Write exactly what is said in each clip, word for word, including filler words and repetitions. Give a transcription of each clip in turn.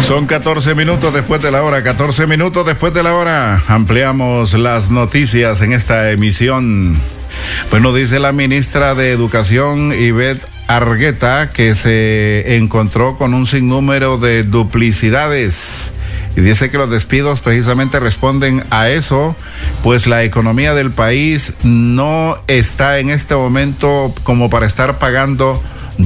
Son catorce minutos después de la hora, catorce minutos después de la hora. Ampliamos las noticias en esta emisión. Bueno, dice la ministra de Educación, Ivette Argueta, que se encontró con un sinnúmero de duplicidades. Y dice que los despidos precisamente responden a eso, pues la economía del país no está en este momento como para estar pagando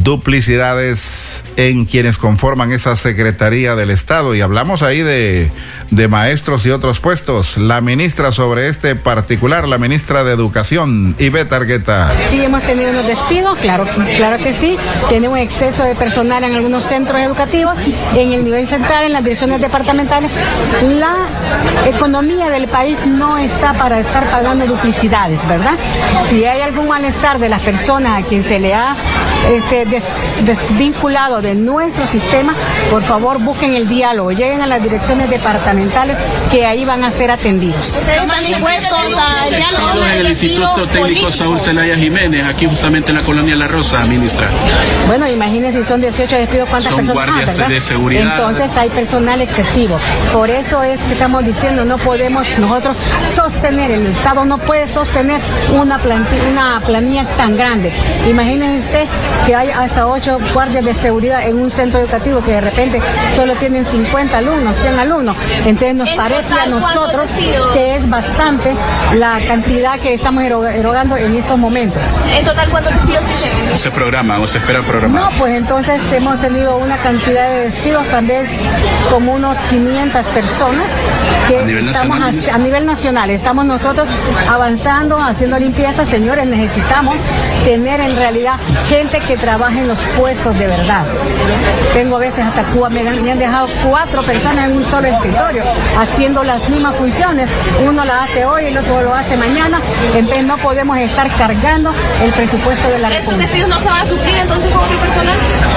duplicidades en quienes conforman esa Secretaría del Estado. Y hablamos ahí de, de maestros y otros puestos. La ministra sobre este particular, la ministra de Educación, Ivette Argueta. Sí, hemos tenido unos despidos, claro, claro que sí. Tenemos exceso de personal en algunos centros educativos, en el nivel central, en las direcciones departamentales. La economía del país no está para estar pagando duplicidades, ¿verdad? Si hay algún malestar de las personas a quien se le ha este, des, desvinculado de nuestro sistema, por favor busquen el diálogo, lleguen a las direcciones departamentales que ahí van a ser atendidos. ¿Ustedes están dispuestos al diálogo? En el Instituto Técnico Saúl Zelaya Jiménez, aquí justamente en la colonia La Rosa, ministra. Bueno, imagínense, si son dieciocho despidos, ¿cuántas son personas? Son guardias ah, de seguridad. Entonces hay personal excesivo. Por eso es que estamos diciendo, no podemos nosotros sostener, el Estado no puede sostener una plantilla, una planilla tan grande. Imagínense usted que hay hasta ocho guardias de seguridad en un centro educativo que de repente solo tienen cincuenta alumnos, cien alumnos. Entonces nos parece a nosotros que es bastante la cantidad que estamos erogando en estos momentos. ¿En total cuántos despidos se ¿Se programa o se espera programar? No, pues entonces hemos tenido una cantidad de despidos también como unos quinientas personas que a nivel estamos nacional, a, a nivel nacional. Estamos nosotros avanzando, haciendo limpieza. Señores, necesitamos tener en realidad gente que trabaje en los puestos de verdad. Tengo a veces hasta Cuba, me han, me han dejado cuatro personas en un solo escritorio haciendo las mismas funciones. Uno la hace hoy, el otro lo hace mañana. Entonces no podemos estar cargando el presupuesto de la República. ¿Estos despidos no se van a suplir entonces con otro personal?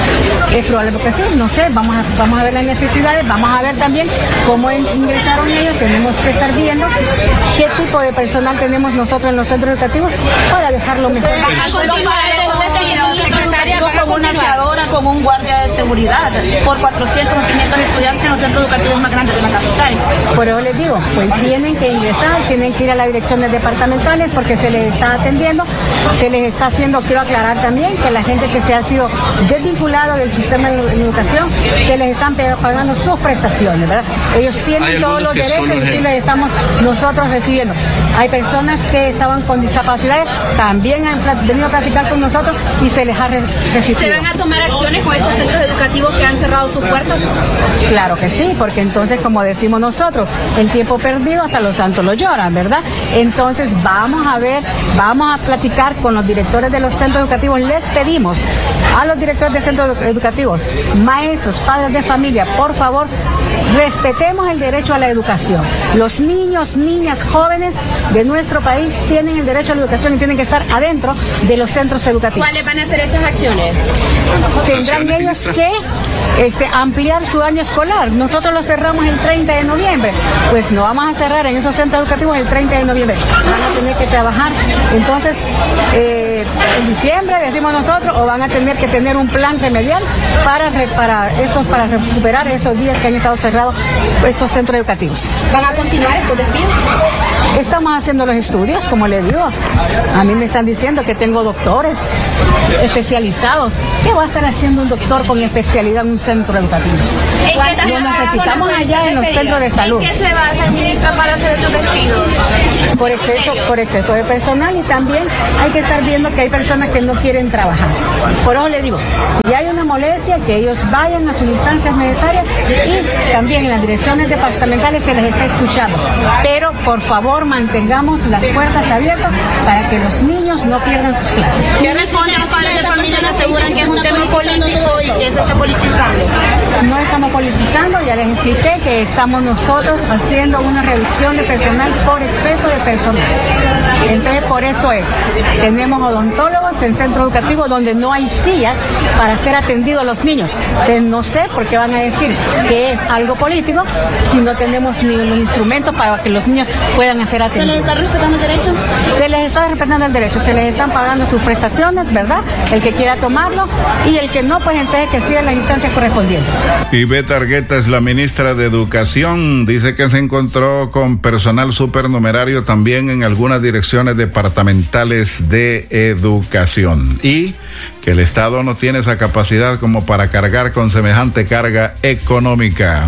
Es probable que sí, no sé, vamos a, vamos a ver las necesidades, vamos a ver también cómo ingresaron ellos, tenemos que estar viendo qué tipo de personal tenemos nosotros en los centros educativos para dejarlo mejor. Como una aseadora, como un guardia de seguridad por cuatrocientos o quinientos estudiantes en los centros educativos más grandes de la capital. Por eso les digo, pues tienen que ingresar, tienen que ir a las direcciones departamentales porque se les está atendiendo, se les está haciendo, quiero aclarar también que la gente que se ha sido desvinculado del sistema de educación, se les están pagando sus prestaciones, ¿verdad? Ellos tienen todos los derechos y sí les estamos nosotros recibiendo. Hay personas que estaban con discapacidades, también han venido a practicar con nosotros y se les ha recibido. ¿Se van a tomar acciones con estos centros educativos que han cerrado sus puertas? Claro que sí, porque entonces, como decimos nosotros, el tiempo perdido hasta los santos lo lloran, ¿verdad? Entonces vamos a ver, vamos a platicar con los directores de los centros educativos. Les pedimos a los directores de centros educativos, maestros, padres de familia, por favor, respetemos el derecho a la educación. Los niños, niñas, jóvenes de nuestro país tienen el derecho a la educación y tienen que estar adentro de los centros educativos. ¿Cuáles van a ser esas acciones? Tendrán ellos que este, ampliar su año escolar. Nosotros lo cerramos el treinta de noviembre. Pues no vamos a cerrar en esos centros educativos el treinta de noviembre. Van a tener que trabajar. Entonces, eh, en diciembre, decimos nosotros, o van a tener que tener un plan remedial para, para, estos, para recuperar estos días que han estado cerrados estos centros educativos. ¿Van a continuar estos despidos? Estamos haciendo los estudios, como les digo. A mí me están diciendo que tengo doctores especializados. ¿Qué va a estar haciendo un doctor con especialidad en un centro educativo? Lo necesitamos allá en los centros de salud. ¿En qué se basa, ministra, para hacer estos despidos? Por exceso, por exceso de personal, y también hay que estar viendo que hay personas que no quieren trabajar. Por eso le digo, si hay una molestia, que ellos vayan a sus instancias necesarias y también en las direcciones departamentales se les está escuchando. Pero por favor mantengamos las puertas abiertas para que los niños no pierdan sus clases. ¿Qué responden los padres de familia? Le aseguran que es un tema político y que se está politizando. No estamos politizando, ya les expliqué que estamos nosotros haciendo una reducción de personal por exceso de personal. Entonces por eso es, tenemos odontólogos en centros educativos donde no hay sillas para ser atendidos los niños. Entonces no sé por qué van a decir que es algo político si no tenemos ni los instrumentos para que los niños puedan ser atendidos. ¿Se les está respetando el derecho? Se les está respetando el derecho, se les están pagando sus prestaciones, ¿verdad? El que quiera tomarlo y el que no, pues entonces que siga las instancias correspondientes. Ivette Argueta es la ministra de Educación. Dice que se encontró con personal supernumerario también en algunas direcciones departamentales de educación y que el Estado no tiene esa capacidad como para cargar con semejante carga económica.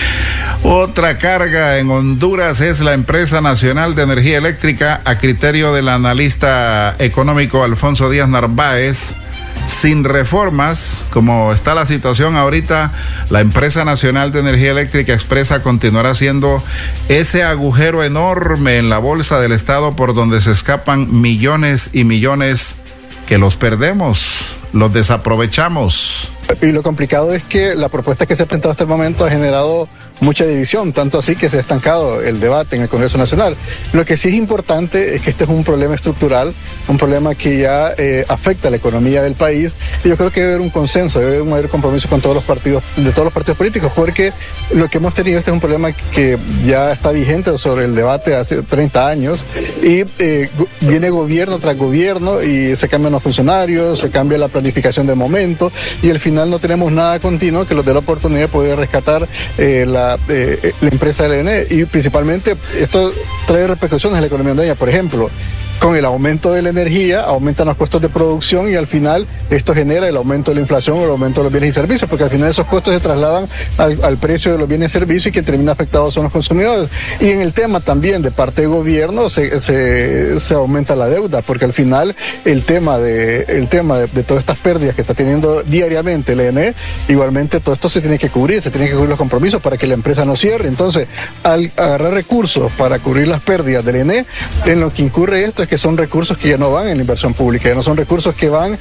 Otra carga en Honduras es la Empresa Nacional de Energía Eléctrica, a criterio del analista económico Alfonso Díaz Narváez. Sin reformas, como está la situación ahorita, la Empresa Nacional de Energía Eléctrica Expresa continuará siendo ese agujero enorme en la bolsa del Estado por donde se escapan millones y millones que los perdemos, los desaprovechamos. Y lo complicado es que la propuesta que se ha presentado hasta el momento ha generado mucha división, tanto así que se ha estancado el debate en el Congreso Nacional. Lo que sí es importante es que este es un problema estructural, un problema que ya eh, afecta a la economía del país, y yo creo que debe haber un consenso, debe haber un mayor compromiso con todos los partidos, de todos los partidos políticos, porque lo que hemos tenido, este es un problema que ya está vigente sobre el debate hace treinta años, y eh, viene gobierno tras gobierno, y se cambian los funcionarios, se cambia la planificación del momento, y al final no tenemos nada continuo que nos dé la oportunidad de poder rescatar eh, la, eh, la empresa L N E, y principalmente esto trae repercusiones en la economía hondureña. Por ejemplo, con el aumento de la energía aumentan los costos de producción y al final esto genera el aumento de la inflación o el aumento de los bienes y servicios, porque al final esos costos se trasladan al, al precio de los bienes y servicios y quien termina afectado son los consumidores. Y en el tema también de parte del gobierno se, se, se aumenta la deuda, porque al final el tema de, el tema de, de todas estas pérdidas que está teniendo diariamente el E N E, igualmente todo esto se tiene que cubrir, se tienen que cubrir los compromisos para que la empresa no cierre. Entonces, al agarrar recursos para cubrir las pérdidas del E N E, en lo que incurre esto es que son recursos que ya no van en la inversión pública, ya no son recursos que van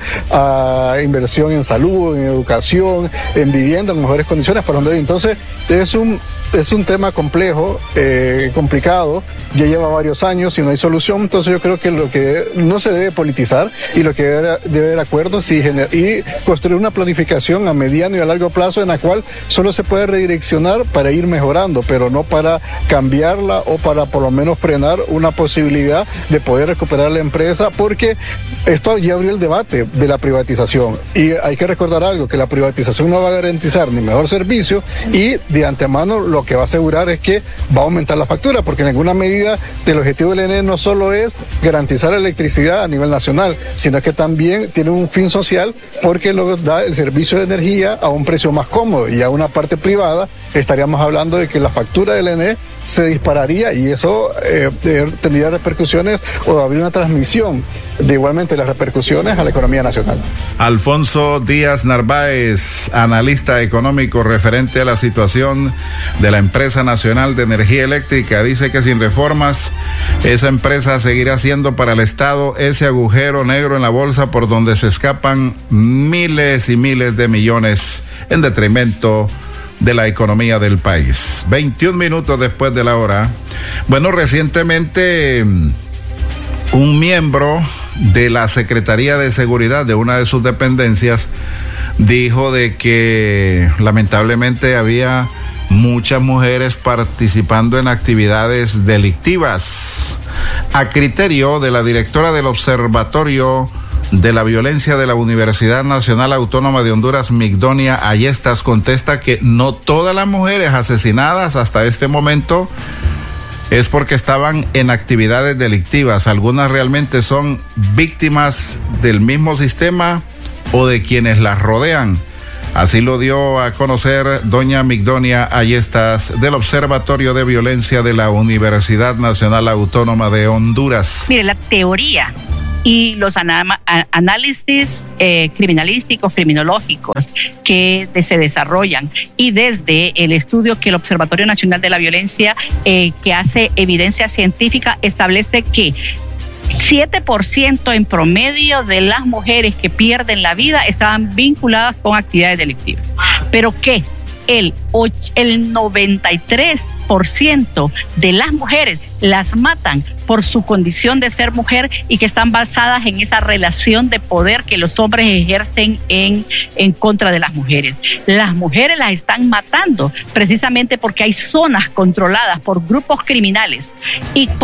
a inversión en salud, en educación, en vivienda, en mejores condiciones para Honduras. Entonces, es un Es un tema complejo, eh, complicado, ya lleva varios años y no hay solución, entonces yo creo que lo que no se debe politizar y lo que debe, debe haber acuerdos y, gener, y construir una planificación a mediano y a largo plazo en la cual solo se puede redireccionar para ir mejorando, pero no para cambiarla o para por lo menos frenar una posibilidad de poder recuperar la empresa, porque esto ya abrió el debate de la privatización y hay que recordar algo, que la privatización no va a garantizar ni mejor servicio y de antemano lo que va a asegurar es que va a aumentar la factura, porque en alguna medida el objetivo del E N E no solo es garantizar la electricidad a nivel nacional, sino que también tiene un fin social porque lo da el servicio de energía a un precio más cómodo, y a una parte privada estaríamos hablando de que la factura del E N E se dispararía y eso eh, tendría repercusiones o habría una transmisión de igualmente las repercusiones a la economía nacional. Alfonso Díaz Narváez, analista económico referente a la situación de la Empresa Nacional de Energía Eléctrica, dice que sin reformas esa empresa seguirá siendo para el Estado ese agujero negro en la bolsa por donde se escapan miles y miles de millones en detrimento de la economía del país. veintiún minutos después de la hora. Bueno, recientemente un miembro de la Secretaría de Seguridad de una de sus dependencias dijo de que lamentablemente había muchas mujeres participando en actividades delictivas. A criterio de la directora del Observatorio de la Violencia de la Universidad Nacional Autónoma de Honduras, Migdonia Ayestas, contesta que no todas las mujeres asesinadas hasta este momento es porque estaban en actividades delictivas. Algunas realmente son víctimas del mismo sistema o de quienes las rodean. Así lo dio a conocer doña Migdonia Ayestas del Observatorio de Violencia de la Universidad Nacional Autónoma de Honduras. Mire, la teoría y los anama, a, análisis eh, criminalísticos, criminológicos que de, se desarrollan, y desde el estudio que el Observatorio Nacional de la Violencia, eh, que hace evidencia científica, establece que siete por ciento en promedio de las mujeres que pierden la vida estaban vinculadas con actividades delictivas. ¿Pero qué? El, el noventa y tres por ciento de las mujeres las matan por su condición de ser mujer y que están basadas en esa relación de poder que los hombres ejercen en, en contra de las mujeres. Las mujeres las están matando precisamente porque hay zonas controladas por grupos criminales y por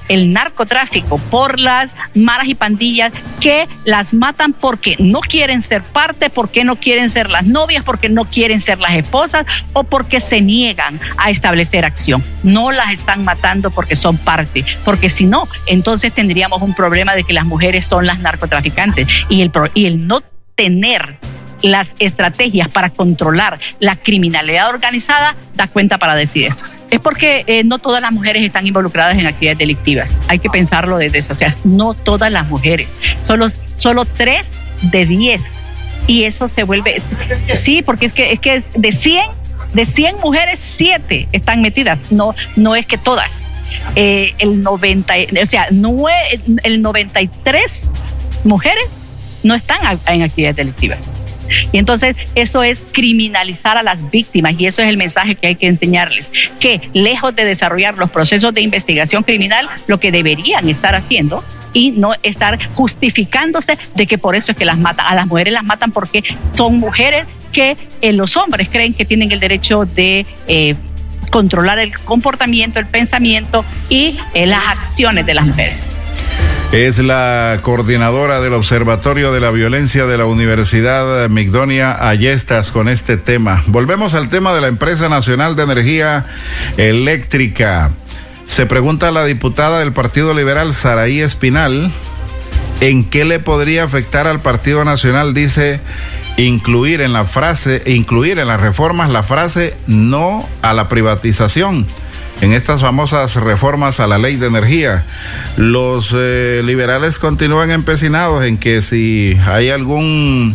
el narcotráfico, por las maras y pandillas que las matan porque no quieren ser parte, porque no quieren ser las novias, porque no quieren ser las esposas o porque se niegan a establecer acción. No las están matando porque son parte, porque si no, entonces tendríamos un problema de que las mujeres son las narcotraficantes y el, y el no tener las estrategias para controlar la criminalidad organizada da cuenta para decir eso. Es porque eh, no todas las mujeres están involucradas en actividades delictivas. Hay que pensarlo desde eso. O sea, no todas las mujeres. Solo, solo tres de diez. Y eso se vuelve... Sí, porque es que, es que de cien, de cien mujeres, siete están metidas. No, no es que todas. Eh, el noventa, o sea, nueve, el noventa y tres mujeres no están en actividades delictivas. Y entonces eso es criminalizar a las víctimas y eso es el mensaje que hay que enseñarles, que lejos de desarrollar los procesos de investigación criminal, lo que deberían estar haciendo y no estar justificándose de que por eso es que las matan. A las mujeres las matan porque son mujeres que eh, los hombres creen que tienen el derecho de eh, controlar el comportamiento, el pensamiento y eh, las acciones de las mujeres. Es la coordinadora del Observatorio de la Violencia de la Universidad Migdonia Ayestas con este tema. Volvemos al tema de la Empresa Nacional de Energía Eléctrica. Se pregunta a la diputada del Partido Liberal, Saraí Espinal, ¿en qué le podría afectar al Partido Nacional? Dice, incluir en la frase, incluir en las reformas la frase no a la privatización. En estas famosas reformas a la ley de energía, los eh, liberales continúan empecinados en que si hay algún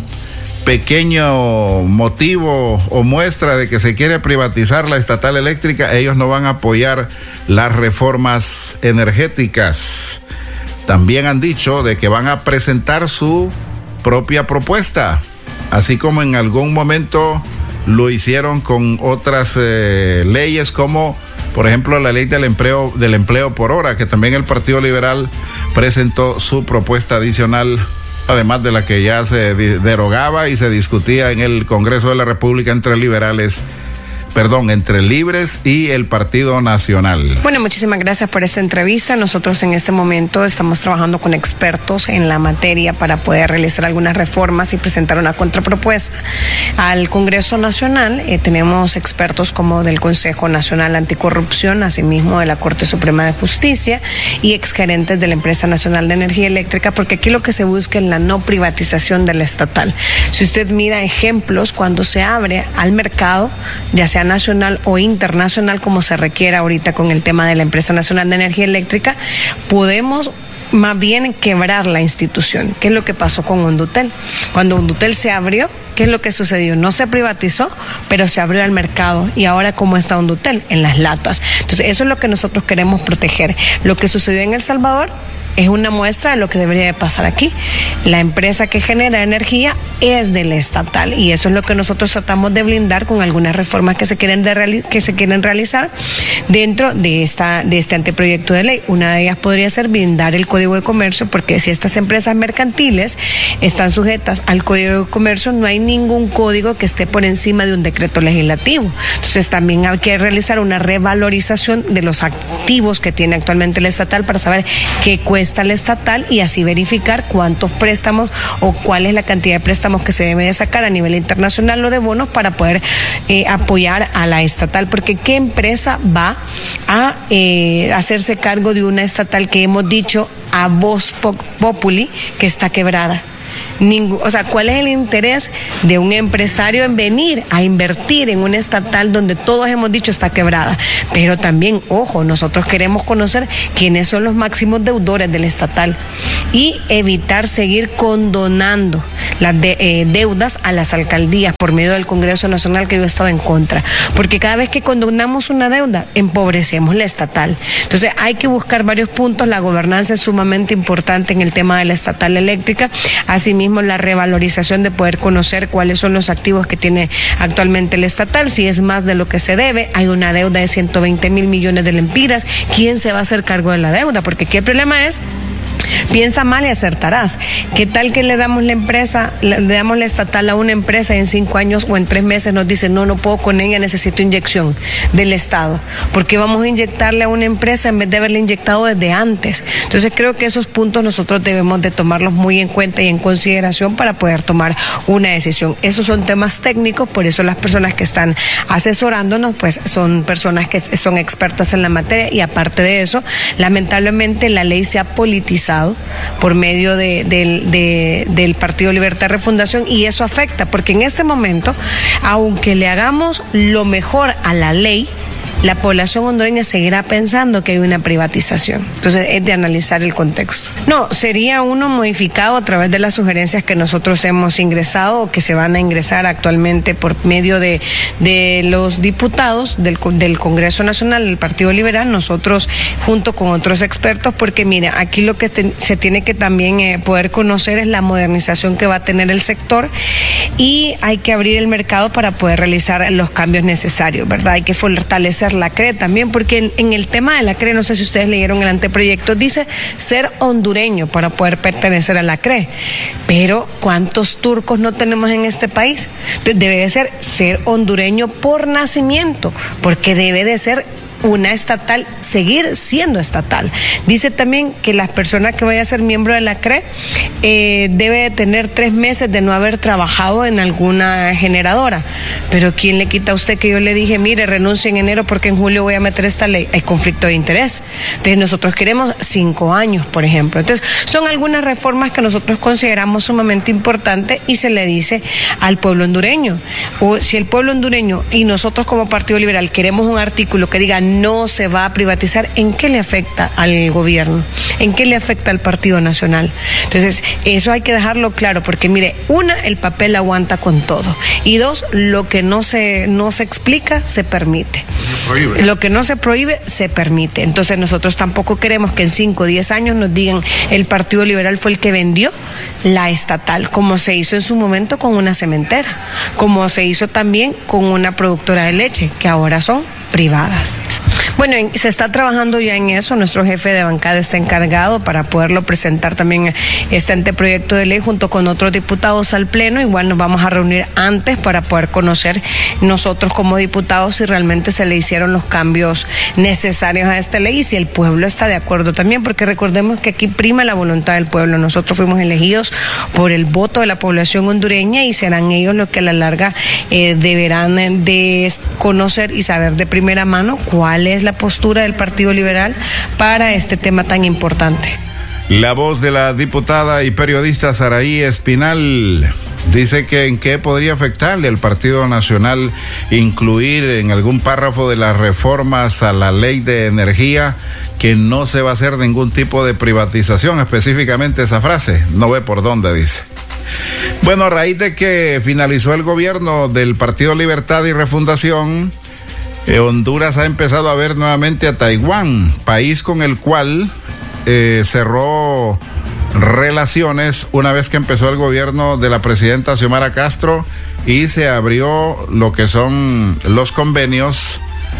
pequeño motivo o muestra de que se quiere privatizar la estatal eléctrica, ellos no van a apoyar las reformas energéticas. También han dicho de que van a presentar su propia propuesta, así como en algún momento lo hicieron con otras eh, leyes como por ejemplo, la ley del empleo, del empleo por hora, que también el Partido Liberal presentó su propuesta adicional, además de la que ya se derogaba y se discutía en el Congreso de la República entre liberales, perdón, entre Libres y el Partido Nacional. Bueno, muchísimas gracias por esta entrevista. Nosotros en este momento estamos trabajando con expertos en la materia para poder realizar algunas reformas y presentar una contrapropuesta al Congreso Nacional. Eh, tenemos expertos como del Consejo Nacional Anticorrupción, asimismo de la Corte Suprema de Justicia y exgerentes de la Empresa Nacional de Energía Eléctrica, porque aquí lo que se busca es la no privatización de la estatal. Si usted mira ejemplos, cuando se abre al mercado, ya sea nacional o internacional, como se requiere ahorita con el tema de la Empresa Nacional de Energía Eléctrica, podemos más bien quebrar la institución. ¿Qué es lo que pasó con Undutel? Cuando Undutel se abrió, ¿qué es lo que sucedió? No se privatizó, pero se abrió al mercado. ¿Y ahora cómo está Undutel? En las latas. Entonces, eso es lo que nosotros queremos proteger. Lo que sucedió en El Salvador es una muestra de lo que debería de pasar aquí. La empresa que genera energía es del estatal y eso es lo que nosotros tratamos de blindar con algunas reformas que se quieren, de reali- que se quieren realizar dentro de, esta, de este anteproyecto de ley. Una de ellas podría ser blindar el Código de Comercio, porque si estas empresas mercantiles están sujetas al Código de Comercio, no hay ningún código que esté por encima de un decreto legislativo. Entonces también hay que realizar una revalorización de los activos que tiene actualmente el estatal para saber qué cuesta el estatal y así verificar cuántos préstamos o cuál es la cantidad de préstamos que se debe de sacar a nivel internacional o de bonos para poder eh, apoyar a la estatal, porque ¿qué empresa va a eh, hacerse cargo de una estatal que hemos dicho a voz populi que está quebrada? Ningún, o sea, ¿cuál es el interés de un empresario en venir a invertir en una estatal donde todos hemos dicho está quebrada? Pero también, ojo, nosotros queremos conocer quiénes son los máximos deudores del estatal y evitar seguir condonando las de, eh, deudas a las alcaldías por medio del Congreso Nacional, que yo he estado en contra, porque cada vez que condonamos una deuda empobrecemos la estatal. Entonces hay que buscar varios puntos. La gobernanza es sumamente importante en el tema de la estatal eléctrica. Asimismo, la revalorización de poder conocer cuáles son los activos que tiene actualmente el estatal, si es más de lo que se debe. Hay una deuda de ciento veinte mil millones de lempiras. ¿Quién se va a hacer cargo de la deuda? Porque aquí el problema es Piensa mal y acertarás. ¿Qué tal que le damos la empresa, le damos la estatal a una empresa y en cinco años o en tres meses nos dice, no, no puedo con ella, necesito inyección del Estado? Porque vamos a inyectarle a una empresa en vez de haberle inyectado desde antes. Entonces creo que esos puntos nosotros debemos de tomarlos muy en cuenta y en consideración para poder tomar una decisión. Esos son temas técnicos, por eso las personas que están asesorándonos pues son personas que son expertas en la materia, y aparte de eso, lamentablemente la ley se ha politizado por medio de, de, de, del Partido Libertad y Refundación, y eso afecta, porque en este momento, aunque le hagamos lo mejor a la ley, la población hondureña seguirá pensando que hay una privatización. Entonces es de analizar el contexto. No, sería uno modificado a través de las sugerencias que nosotros hemos ingresado o que se van a ingresar actualmente por medio de, de los diputados del, del Congreso Nacional del Partido Liberal, nosotros junto con otros expertos, porque mira, aquí lo que te, se tiene que también eh, poder conocer es la modernización que va a tener el sector, y hay que abrir el mercado para poder realizar los cambios necesarios, ¿verdad? Hay que fortalecer la C R E también, porque en, en el tema de la C R E, no sé si ustedes leyeron el anteproyecto, dice ser hondureño para poder pertenecer a la C R E, pero ¿cuántos turcos no tenemos en este país? Entonces debe de ser ser hondureño por nacimiento, porque debe de ser una estatal, seguir siendo estatal. Dice también que las personas que vayan a ser miembro de la C R E eh, debe de tener tres meses de no haber trabajado en alguna generadora. Pero ¿quién le quita a usted que yo le dije, mire, renuncie en enero porque en julio voy a meter esta ley? Hay conflicto de interés. Entonces nosotros queremos cinco años, por ejemplo. Entonces son algunas reformas que nosotros consideramos sumamente importantes y se le dice al pueblo hondureño. O si el pueblo hondureño y nosotros como Partido Liberal queremos un artículo que diga no se va a privatizar, ¿en qué le afecta al gobierno? ¿En qué le afecta al Partido Nacional? Entonces, eso hay que dejarlo claro, porque mire, una, el papel aguanta con todo, y dos, lo que no se, no se explica, se permite. Prohíbe. Lo que no se prohíbe, se permite. Entonces, nosotros tampoco queremos que en cinco o diez años nos digan el Partido Liberal fue el que vendió la estatal, como se hizo en su momento con una cementera, como se hizo también con una productora de leche, que ahora son privadas. Bueno, se está trabajando ya en eso. Nuestro jefe de bancada está encargado para poderlo presentar también este anteproyecto de ley junto con otros diputados al Pleno. Igual nos vamos a reunir antes para poder conocer nosotros como diputados si realmente se le hicieron los cambios necesarios a esta ley y si el pueblo está de acuerdo también, porque recordemos que aquí prima la voluntad del pueblo. Nosotros fuimos elegidos por el voto de la población hondureña y serán ellos los que a la larga eh, deberán de conocer y saber de primera mano cuál es la postura del Partido Liberal para este tema tan importante. La voz de la diputada y periodista Saraí Espinal dice que en qué podría afectarle al Partido Nacional incluir en algún párrafo de las reformas a la ley de energía que no se va a hacer ningún tipo de privatización, específicamente esa frase, no ve por dónde dice. Bueno, a raíz de que finalizó el gobierno del Partido Libertad y Refundación, Eh, Honduras ha empezado a ver nuevamente a Taiwán, país con el cual eh, cerró relaciones una vez que empezó el gobierno de la presidenta Xiomara Castro y se abrió lo que son los convenios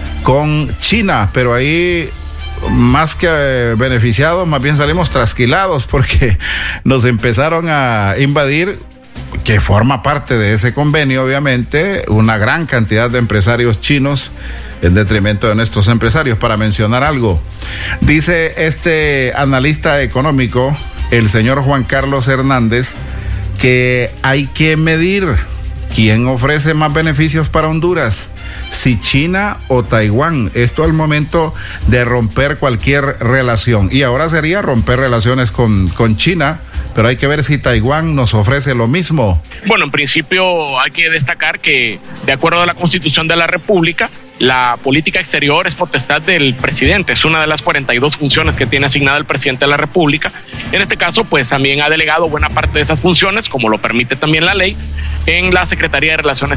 con China, pero ahí más que eh, beneficiados, más bien salimos trasquilados porque nos empezaron a invadir, que forma parte de ese convenio, obviamente, una gran cantidad de empresarios chinos en detrimento de nuestros empresarios. Para mencionar algo, dice este analista económico, el señor Juan Carlos Hernández, que hay que medir quién ofrece más beneficios para Honduras, si China o Taiwán. Esto al momento de romper cualquier relación. Y ahora sería romper relaciones con, con China, pero hay que ver si Taiwán nos ofrece lo mismo. Bueno, en principio hay que destacar que, de acuerdo a la Constitución de la República, la política exterior es potestad del presidente, es una de las cuarenta y dos funciones que tiene asignada el presidente de la República. En este caso, pues también ha delegado buena parte de esas funciones, como lo permite también la ley, en la Secretaría de Relaciones